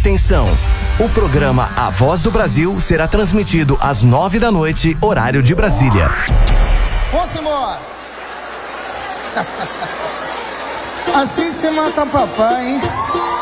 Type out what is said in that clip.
Atenção! O programa A Voz do Brasil será transmitido às 9 da noite, horário de Brasília. Vamos embora! Assim se mata papai, hein?